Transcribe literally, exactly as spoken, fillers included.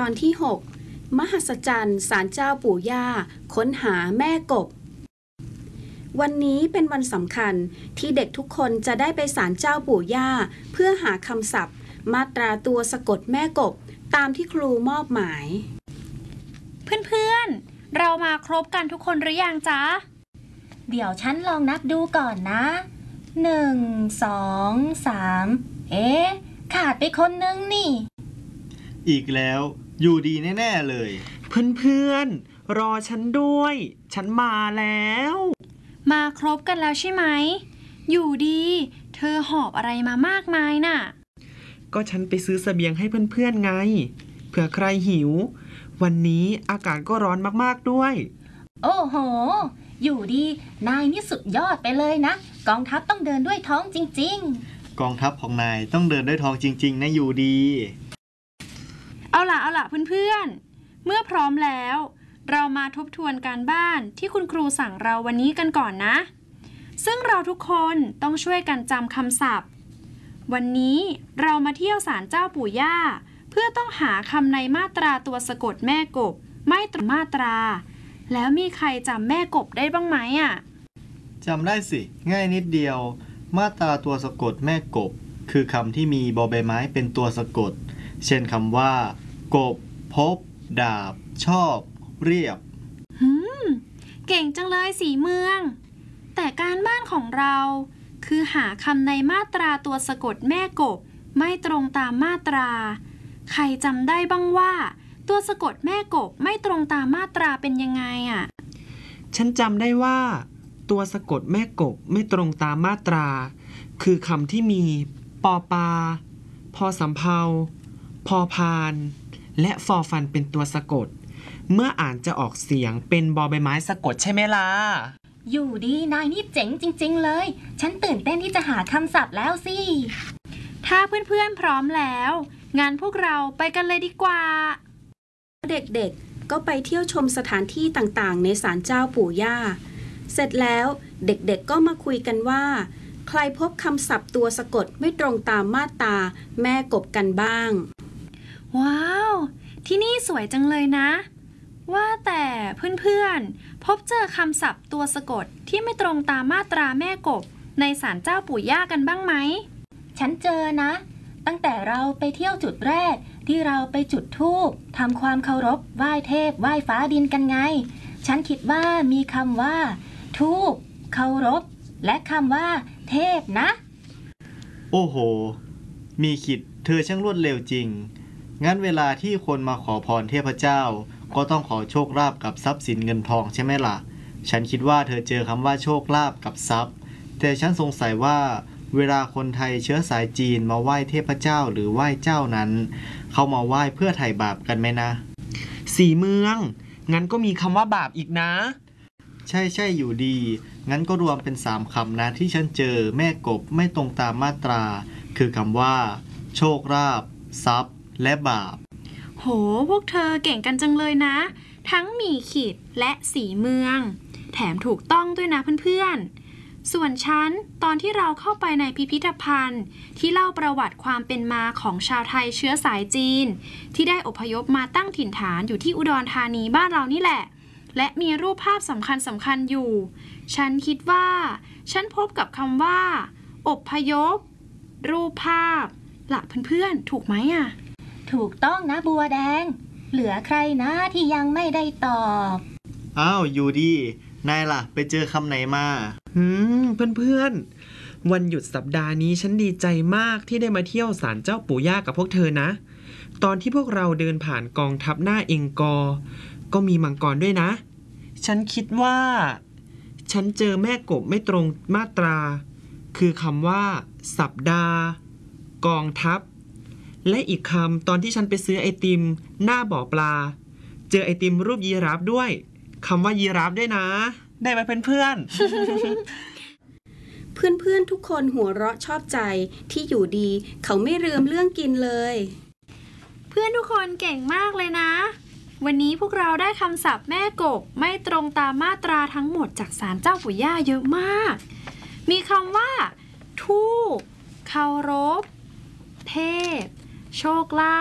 อนที่หกมหัศจรรย์ศาลเจ้าปู่ย่าค้นหาแม่กบวันนี้เป็นวันสำคัญที่เด็กทุกคนจะได้ไปศาลเจ้าปู่ย่าเพื่อหาคำศัพท์มาตราตัวสะกดแม่กบตามที่ครูมอบหมายเพื่อนๆเรามาครบกันทุกคนหรือยังจ๊ะเดี๋ยวฉันลองนับดูก่อนนะหนึ่งสองสามเอ๊ะขาดไปคนนึงนี่อีกแล้วอยู่ดีแน่ๆเลยเพื่อนๆรอฉันด้วยฉันมาแล้วมาครบกันแล้วใช่ไหมอยู่ดีเธอหอบอะไรมามากมายน่ะก็ฉันไปซื้อเสบียงให้เพื่อนๆไงเผื่อใครหิววันนี้อากาศก็ร้อนมากๆด้วยโอ้โหอยู่ดีนายนี่สุดยอดไปเลยนะกองทัพต้องเดินด้วยท้องจริงๆกองทัพของนายต้องเดินด้วยท้องจริงๆนะอยู่ดีเอาล่ะเอาล่ะเพื่อนๆเมื่อพร้อมแล้วเรามาทบทวนการบ้านที่คุณครูสั่งเราวันนี้กันก่อนนะซึ่งเราทุกคนต้องช่วยกันจำคำศัพท์วันนี้เรามาเที่ยวศาลเจ้าปู่ย่าเพื่อต้องหาคำในมาตราตัวสะกดแม่กบไม่ตรงมาตราแล้วมีใครจำแม่กบได้บ้างไหมอ่ะจำได้สิง่ายนิดเดียวมาตราตัวสะกดแม่กบคือคำที่มีบอใบไม้เป็นตัวสะกดเช่นคำว่ากบพบดาบชอบเรียบหืมเก่งจังเลยสีเมืองแต่การบ้านของเราคือหาคำในมาตราตัวสะกดแม่กบไม่ตรงตามมาตราใครจำได้บ้างว่าตัวสะกดแม่กบไม่ตรงตามมาตราเป็นยังไงอ่ะฉันจำได้ว่าตัวสะกดแม่กบไม่ตรงตามมาตราคือคำที่มีปอปาพอสำเภาพอพานและฟอฟันเป็นตัวสะกดเมื่ออ่านจะออกเสียงเป็นบอใบไม้สะกดใช่ไหมล่ะอยู่ดีนายนี่เจ๋งจริงๆเลยฉันตื่นเต้นที่จะหาคำศัพท์แล้วสิถ้าเพื่อนๆพร้อมแล้วงั้นพวกเราไปกันเลยดีกว่าเด็กๆก็ไปเที่ยวชมสถานที่ต่างๆในศาลเจ้าปู่ย่าเสร็จแล้วเด็กๆก็มาคุยกันว่าใครพบคำศัพท์ตัวสะกดไม่ตรงตามมาตราแม่กบกันบ้างว้าวที่นี่สวยจังเลยนะว่าแต่เพื่อนๆพบเจอคำศัพท์ตัวสะกดที่ไม่ตรงตามมาตราแม่กบในศาลเจ้าปู่ย่ากันบ้างไหมฉันเจอนะตั้งแต่เราไปเที่ยวจุดแรกที่เราไปจุดธูปทำความเคารพไหว้เทพไหว้ฟ้าดินกันไงฉันคิดว่ามีคำว่าธูปเคารพและคำว่าเทพนะโอ้โหมีขิดเธอช่างรวดเร็วจริงงั้นเวลาที่คนมาขอพรเทพเจ้าก็ต้องขอโชคลาภกับทรัพย์สินเงินทองใช่ไหมล่ะฉันคิดว่าเธอเจอคำว่าโชคลาภกับทรัพย์แต่ฉันสงสัยว่าเวลาคนไทยเชื้อสายจีนมาไหว้เทพเจ้าหรือไหว้เจ้านั้นเขามาไหว้เพื่อไถ่บาปกันไหมนะสีเมืองงั้นก็มีคำว่าบาปอีกนะใช่ใช่อยู่ดีงั้นก็รวมเป็นสามคำนะที่ฉันเจอแม่กบไม่ตรงตามมาตราคือคำว่าโชคลาภทรัพย์และบาปโหพวกเธอเก่งกันจังเลยนะทั้งหมี่ขีดและสีเมืองแถมถูกต้องด้วยนะเพื่อนๆส่วนฉันตอนที่เราเข้าไปในพิพิธภัณฑ์ที่เล่าประวัติความเป็นมาของชาวไทยเชื้อสายจีนที่ได้อพยพมาตั้งถิ่นฐานอยู่ที่อุดรธานีบ้านเรานี่แหละและมีรูปภาพสำคัญสำคัญอยู่ฉันคิดว่าฉันพบกับคำว่าอพยพรูปภาพล่ะเพื่อนๆถูกไหมอ่ะถูกต้องนะบัวแดงเหลือใครนะที่ยังไม่ได้ตอบอ้าวอยู่ดีนายล่ะไปเจอคำไหนมาอืมเพื่อนๆวันหยุดสัปดาห์นี้ฉันดีใจมากที่ได้มาเที่ยวศาลเจ้าปู่ย่ากับพวกเธอนะตอนที่พวกเราเดินผ่านกองทัพหน้าเอ็งกอก็มีมังกรด้วยนะฉันคิดว่าฉันเจอแม่กบไม่ตรงมาตราคือคำว่าสัปดาห์กองทัพและอีกคำตอนที่ฉันไปซื้อไอติมหน้าบ่อปลาเจอไอติมรูปยีราฟด้วยคำว่ายีราฟด้วยนะได้ไหมเพื่อนๆ เพื่อนๆทุกคนหัวเราะชอบใจที่อยู่ดีเขาไม่ลืมเรื่องกินเลยเพื่อนทุกคนเก่งมากเลยนะวันนี้พวกเราได้คำศัพท์แม่กบไม่ตรงตามมาตราทั้งหมดจากศาลเจ้าปู่ย่าเยอะมากมีคำว่าธูปเคารพเทพโชคลาภ